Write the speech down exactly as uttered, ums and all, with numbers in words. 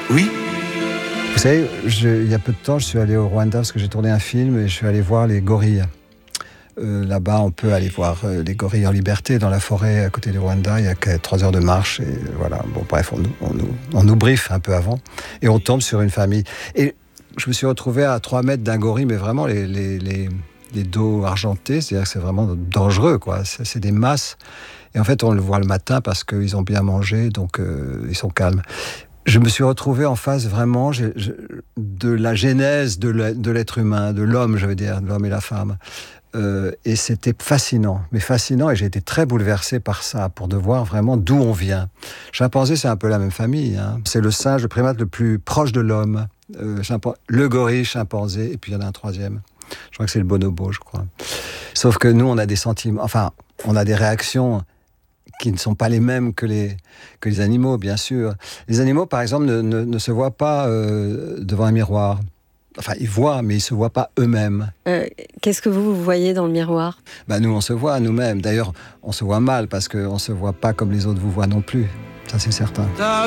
Oui. Vous savez, je, il y a peu de temps, je suis allé au Rwanda parce que j'ai tourné un film et je suis allé voir les gorilles. Euh, là-bas, on peut aller voir euh, les gorilles en liberté dans la forêt à côté du Rwanda. Il y a que trois heures de marche. Et voilà. Bon, bref, on, on, nous, on nous briefe un peu avant. Et on tombe sur une famille. Et je me suis retrouvé à trois mètres d'un gorille, mais vraiment les, les, les, les dos argentés. C'est-à-dire que c'est vraiment dangereux, quoi. C'est, c'est des masses. Et en fait, on le voit le matin parce qu'ils ont bien mangé, donc euh, ils sont calmes. Je me suis retrouvé en face vraiment je, je, de la genèse de, la, de l'être humain, de l'homme, je veux dire, de l'homme et la femme. Euh, et c'était fascinant, mais fascinant, et j'ai été très bouleversé par ça, pour de voir vraiment d'où on vient. Chimpanzé, c'est un peu la même famille, hein. C'est le singe, le primate le plus proche de l'homme. Euh, chimpan... Le gorille, chimpanzé, et puis il y en a un troisième. Je crois que c'est le bonobo, je crois. Sauf que nous, on a des sentiments, enfin, on a des réactions qui ne sont pas les mêmes que les, que les animaux, bien sûr. Les animaux, par exemple, ne, ne, ne se voient pas euh, devant un miroir. Enfin, ils voient, mais ils ne se voient pas eux-mêmes. Euh, qu'est-ce que vous, vous voyez dans le miroir ? Ben, nous, on se voit nous-mêmes. D'ailleurs, on se voit mal parce qu'on ne se voit pas comme les autres vous voient non plus. Ça, c'est certain. Ta